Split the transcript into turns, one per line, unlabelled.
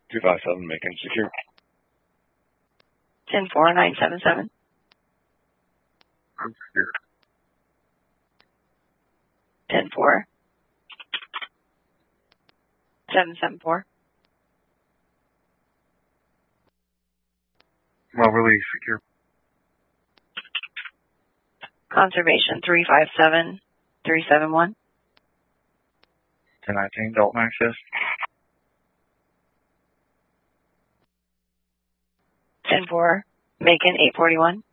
257, Macon secure.
10977.
Secure.
104. 774.
Moberly secure.
Conservation 357 371.
1019, Dalton access.
104. Macon 841.